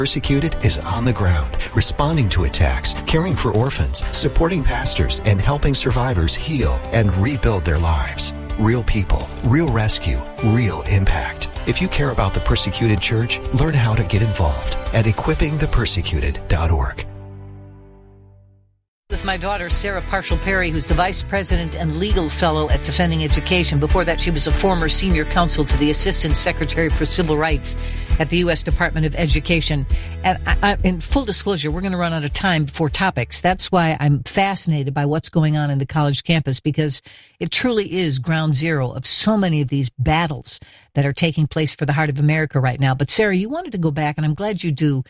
Persecuted is on the ground, responding to attacks, caring for orphans, supporting pastors, and helping survivors heal and rebuild their lives. Real people, real rescue, real impact. If you care about the persecuted church, learn how to get involved at equippingthepersecuted.org. With my daughter, Sarah Parshall-Perry, who's the Vice President and Legal Fellow at Defending Education. Before that, she was a former Senior Counsel to the Assistant Secretary for Civil Rights at the U.S. Department of Education. And in full disclosure, we're going to run out of time for topics. That's why I'm fascinated by what's going on in the college campus, because it truly is ground zero of so many of these battles that are taking place for the heart of America right now. But Sarah, you wanted to go back, and I'm glad you do,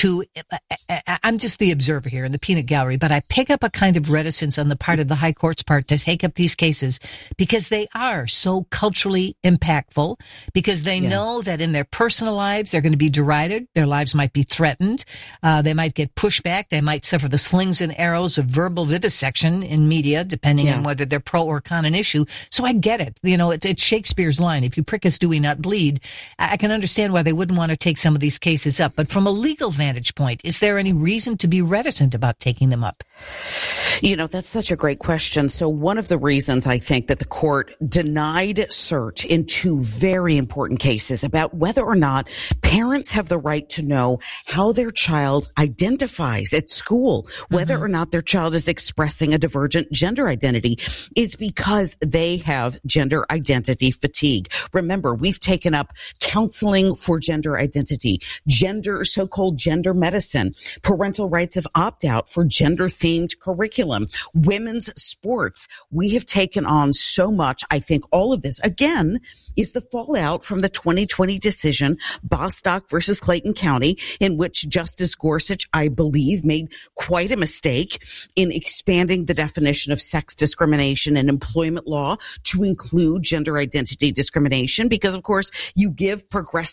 I'm just the observer here in the peanut gallery, but I pick up a kind of reticence on the part of the high court's part to take up these cases because they are so culturally impactful, because they know that in their personal lives, they're going to be derided. Their lives might be threatened. They might get pushback. They might suffer the slings and arrows of verbal vivisection in media, depending on whether they're pro or con an issue. So I get it. You know, it's Shakespeare's line. If you prick us, do we not bleed? I can understand why they wouldn't want to take some of these cases up. But from a legal vantage point, is there any reason to be reticent about taking them up? You know, that's such a great question. So one of the reasons I think that the court denied cert in two very important cases about whether or not parents have the right to know how their child identifies at school, whether or not their child is expressing a divergent gender identity, is because they have gender identity fatigue. Remember, we've taken up counseling for gender identity, so-called gender medicine, parental rights of opt-out for gender-themed curriculum, women's sports. We have taken on so much. I think all of this, again, is the fallout from the 2020 decision, Bostock versus Clayton County, in which Justice Gorsuch, I believe, made quite a mistake in expanding the definition of sex discrimination in employment law to include gender identity discrimination, because, of course, you give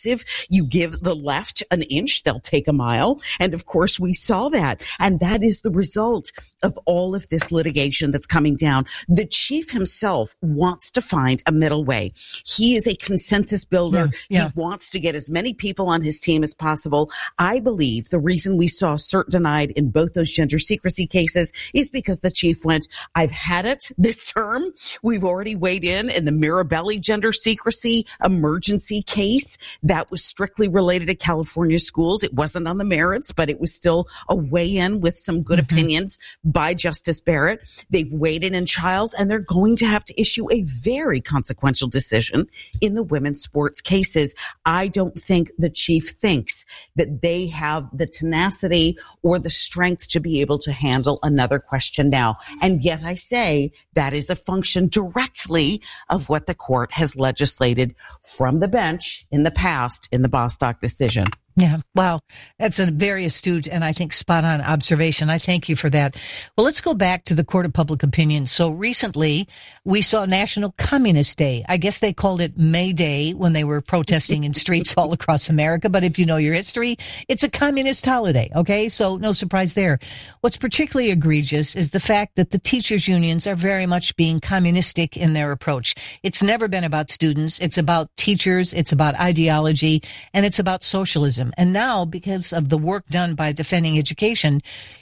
the left an inch, they'll take a mile. And, of course, we saw that. And that is the result of all of this litigation that's coming down. The chief himself wants to find a middle way. He is a consensus builder. He wants to get as many people on his team as possible. I believe the reason we saw cert denied in both those gender secrecy cases is because the chief went, I've had it this term. We've already weighed in the Mirabelli gender secrecy emergency case that was strictly related to California schools. It wasn't on the merits, but it was still a weigh-in with some good opinions by Justice Barrett. They've weighed in Childs, and they're going to have to issue a very consequential decision in the women's sports cases. I don't think the chief thinks that they have the tenacity or the strength to be able to handle another question now. And yet I say that is a function directly of what the court has legislated from the bench in the past in the Bostock decision. Yeah. Wow. That's a very astute and I think spot on observation. I thank you for that. Well, let's go back to the Court of Public Opinion. So recently we saw National Communist Day. I guess they called it May Day when they were protesting in streets all across America. But if you know your history, it's a communist holiday. Okay. So no surprise there. What's particularly egregious is the fact that the teachers unions are very much being communistic in their approach. It's never been about students. It's about teachers. It's about ideology, and it's about socialism. And now, because of the work done by Defending Education,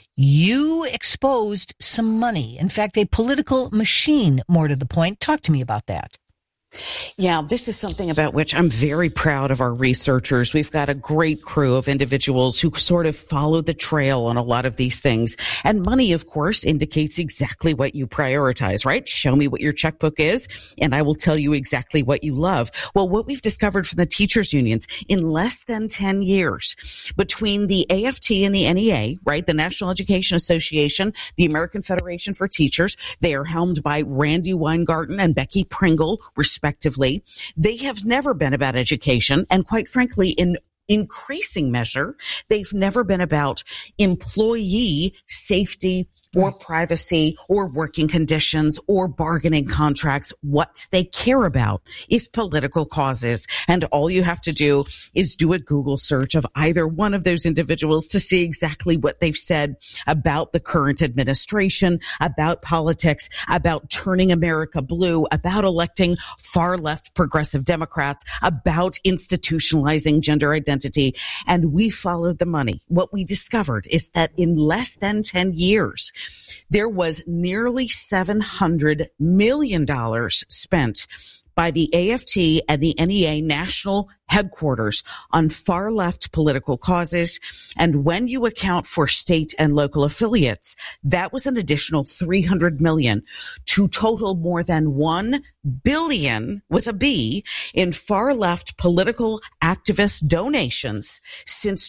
you exposed some money. In fact, a political machine, more to the point. Talk to me about that. Yeah, this is something about which I'm very proud of our researchers. We've got a great crew of individuals who sort of follow the trail on a lot of these things. And money, of course, indicates exactly what you prioritize, right? Show me what your checkbook is, and I will tell you exactly what you love. Well, what we've discovered from the teachers unions in less than 10 years between the AFT and the NEA, right? The National Education Association, the American Federation for Teachers, they are helmed by Randy Weingarten and Becky Pringle, respectively. They have never been about education, and quite frankly, in increasing measure, they've never been about employee safety or privacy or working conditions or bargaining contracts. What they care about is political causes. And all you have to do is do a Google search of either one of those individuals to see exactly what they've said about the current administration, about politics, about turning America blue, about electing far left progressive Democrats, about institutionalizing gender identity. And we followed the money. What we discovered is that in less than 10 years, there was nearly $700 million spent by the AFT and the NEA national headquarters on far left political causes. And when you account for state and local affiliates, that was an additional $300 million to total more than $1 billion with a B in far left political activist donations since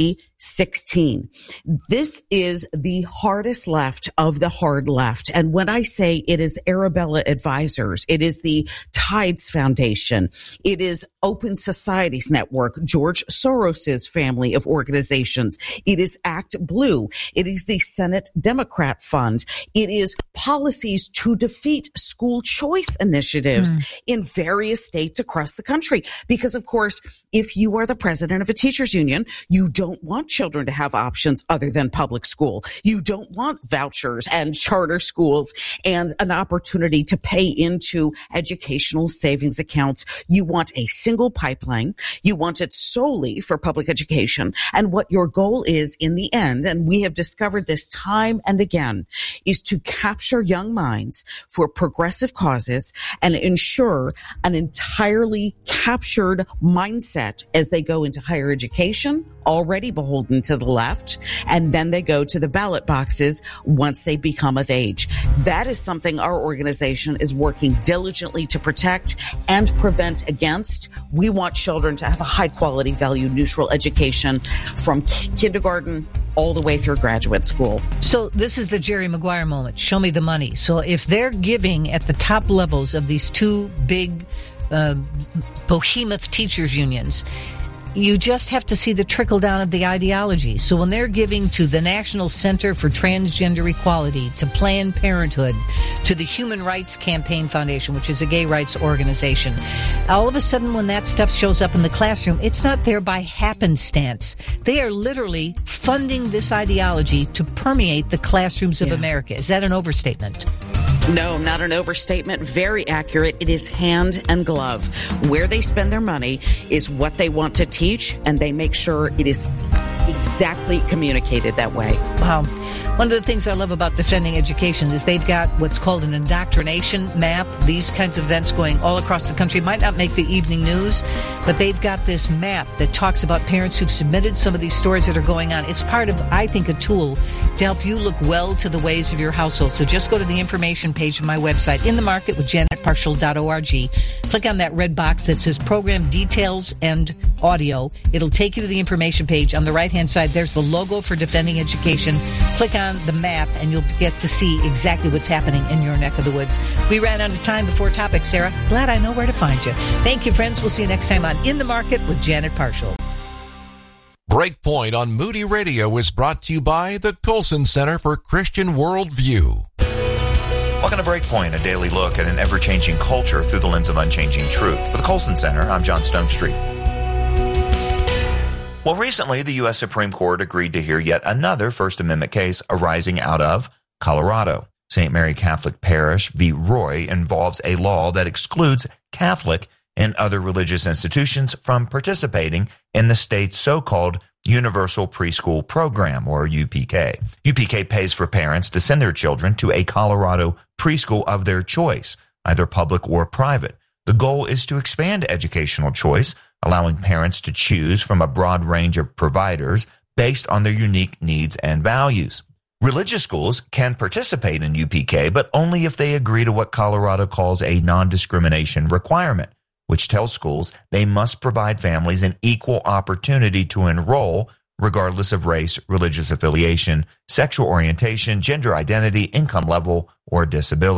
2016. This is the hardest left of the hard left. And when I say it is Arabella Advisors, it is the Tides Foundation, it is Open Societies Network, George Soros's family of organizations. It is Act Blue. It is the Senate Democrat Fund. It is policies to defeat school choice initiatives in various states across the country. Because, of course, if you are the president of a teachers union, you don't want children to have options other than public school. You don't want vouchers and charter schools and an opportunity to pay into educational savings accounts. You want a single pipeline. You want it solely for public education. And what your goal is in the end, and we have discovered this time and again, is to capture young minds for progressive causes and ensure an entirely captured mindset as they go into higher education, already beholden to the left, and then they go to the ballot boxes once they become of age. That is something our organization is working diligently to protect and prevent against. We want children to have a high quality, value neutral education from kindergarten all the way through graduate school. So this is the Jerry Maguire moment. Show me the money. So if they're giving at the top levels of these two big behemoth teachers unions, you just have to see the trickle down of the ideology. So when they're giving to the National Center for Transgender Equality, to Planned Parenthood, to the Human Rights Campaign Foundation, which is a gay rights organization, all of a sudden when that stuff shows up in the classroom, it's not there by happenstance. They are literally funding this ideology to permeate the classrooms of America. Is that an overstatement? No, not an overstatement. Very accurate. It is hand and glove. Where they spend their money is what they want to teach, and they make sure it is exactly communicated that way. Wow. One of the things I love about Defending Education is they've got what's called an indoctrination map. These kinds of events going all across the country might not make the evening news, but they've got this map that talks about parents who've submitted some of these stories that are going on. It's part of, I think, a tool to help you look well to the ways of your household. So just go to the information page of my website, In the Market with JanetParshall.org. Click on that red box that says Program Details and Audio. It'll take you to the information page. On the right-hand side, there's the logo for Defending Education. Click on the map and you'll get to see exactly what's happening in your neck of the woods. We ran out of time before topics, Sarah. Glad I know where to find you. Thank you, friends. We'll see you next time on In the Market with Janet Parshall. Breakpoint on Moody Radio is brought to you by the Colson Center for Christian Worldview. Welcome to Breakpoint, a daily look at an ever-changing culture through the lens of unchanging truth. For the Colson Center, I'm John Stone Street. Well, recently, the U.S. Supreme Court agreed to hear yet another First Amendment case arising out of Colorado. St. Mary Catholic Parish v. Roy involves a law that excludes Catholic and other religious institutions from participating in the state's so-called Universal Preschool Program, or UPK. UPK pays for parents to send their children to a Colorado preschool of their choice, either public or private. The goal is to expand educational choice, allowing parents to choose from a broad range of providers based on their unique needs and values. Religious schools can participate in UPK, but only if they agree to what Colorado calls a non-discrimination requirement, which tells schools they must provide families an equal opportunity to enroll regardless of race, religious affiliation, sexual orientation, gender identity, income level, or disability.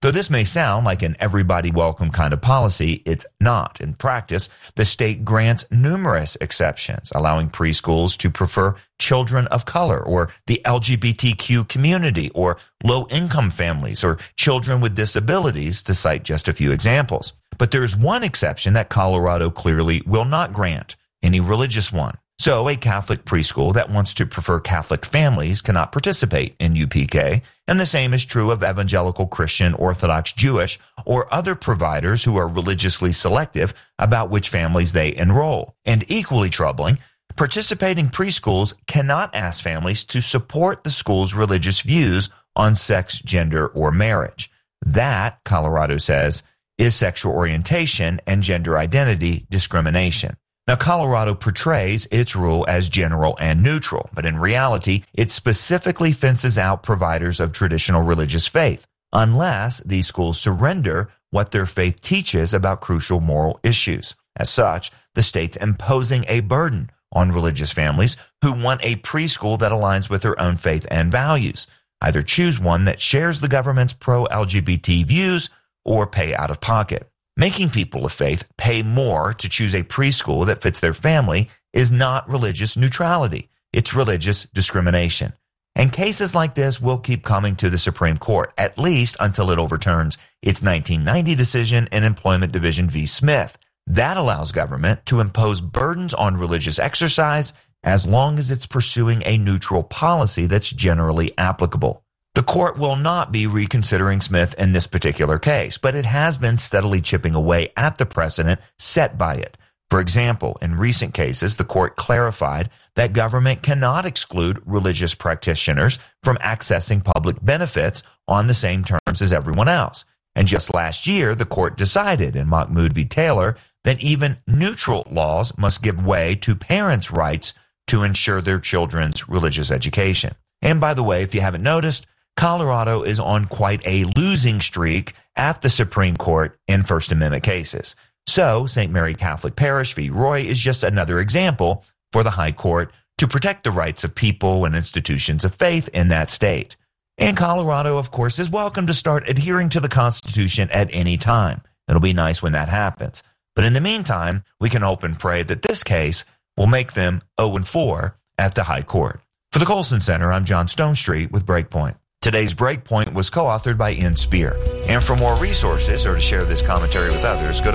Though this may sound like an everybody welcome kind of policy, it's not. In practice, the state grants numerous exceptions, allowing preschools to prefer children of color or the LGBTQ community or low-income families or children with disabilities, to cite just a few examples. But there's one exception that Colorado clearly will not grant, any religious one. So a Catholic preschool that wants to prefer Catholic families cannot participate in UPK, and the same is true of evangelical Christian, Orthodox Jewish, or other providers who are religiously selective about which families they enroll. And equally troubling, participating preschools cannot ask families to support the school's religious views on sex, gender, or marriage. That, Colorado says, is sexual orientation and gender identity discrimination. Now, Colorado portrays its rule as general and neutral, but in reality, it specifically fences out providers of traditional religious faith, unless these schools surrender what their faith teaches about crucial moral issues. As such, the state's imposing a burden on religious families who want a preschool that aligns with their own faith and values. Either choose one that shares the government's pro-LGBT views or pay out of pocket. Making people of faith pay more to choose a preschool that fits their family is not religious neutrality. It's religious discrimination. And cases like this will keep coming to the Supreme Court, at least until it overturns its 1990 decision in Employment Division v. Smith. That allows government to impose burdens on religious exercise as long as it's pursuing a neutral policy that's generally applicable. The court will not be reconsidering Smith in this particular case, but it has been steadily chipping away at the precedent set by it. For example, in recent cases, the court clarified that government cannot exclude religious practitioners from accessing public benefits on the same terms as everyone else. And just last year, the court decided in Mahmoud v. Taylor that even neutral laws must give way to parents' rights to ensure their children's religious education. And by the way, if you haven't noticed, Colorado is on quite a losing streak at the Supreme Court in First Amendment cases. So, St. Mary Catholic Parish v. Roy is just another example for the High Court to protect the rights of people and institutions of faith in that state. And Colorado, of course, is welcome to start adhering to the Constitution at any time. It'll be nice when that happens. But in the meantime, we can hope and pray that this case will make them 0-4 at the High Court. For the Colson Center, I'm John Stonestreet with Breakpoint. Today's Breakpoint was co-authored by Ian Spear. And for more resources or to share this commentary with others, go to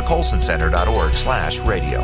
colsoncenter.org/radio.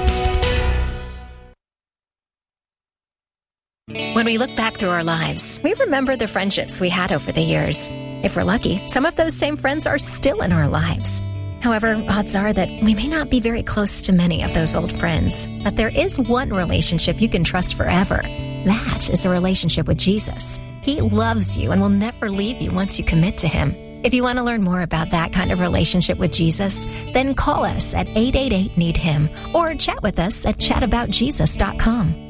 When we look back through our lives, we remember the friendships we had over the years. If we're lucky, some of those same friends are still in our lives. However, odds are that we may not be very close to many of those old friends. But there is one relationship you can trust forever. That is a relationship with Jesus. He loves you and will never leave you once you commit to Him. If you want to learn more about that kind of relationship with Jesus, then call us at 888-NEED-HIM or chat with us at chataboutjesus.com.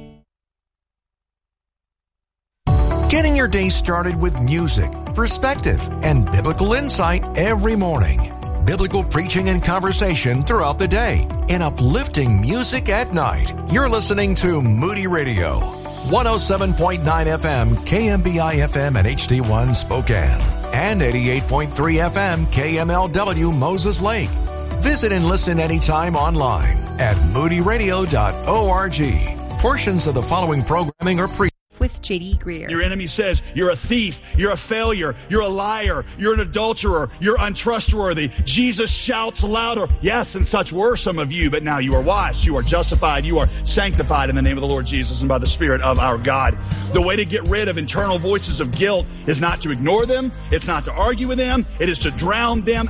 Getting your day started with music, perspective, and biblical insight every morning. Biblical preaching and conversation throughout the day, and uplifting music at night. You're listening to Moody Radio, 107.9 FM, KMBI FM and HD1 Spokane, and 88.3 FM, KMLW Moses Lake. Visit and listen anytime online at moodyradio.org. Portions of the following programming are with J.D. Greer. Your enemy says you're a thief, you're a failure, you're a liar, you're an adulterer, you're untrustworthy. Jesus shouts louder. Yes, and such were some of you, but now you are washed, you are justified, you are sanctified in the name of the Lord Jesus and by the Spirit of our God. The way to get rid of internal voices of guilt is not to ignore them, it's not to argue with them, it is to drown them